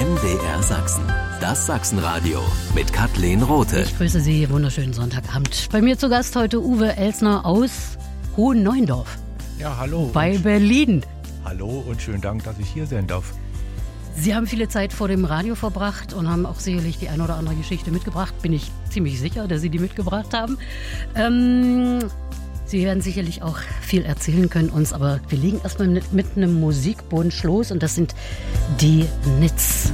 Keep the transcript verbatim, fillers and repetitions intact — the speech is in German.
M D R Sachsen. Das Sachsenradio mit Kathleen Rothe. Ich grüße Sie, wunderschönen Sonntagabend. Bei mir zu Gast heute Uwe Elsner aus Hohenneuendorf. Ja, hallo. Bei Berlin. Hallo und schönen Dank, dass ich hier sein darf. Sie haben viele Zeit vor dem Radio verbracht und haben auch sicherlich die eine oder andere Geschichte mitgebracht. Bin ich ziemlich sicher, dass Sie die mitgebracht haben. Ähm, Sie werden sicherlich auch viel erzählen können uns, aber wir legen erstmal mit, mit einem Musikbunsch los und das sind die Nits.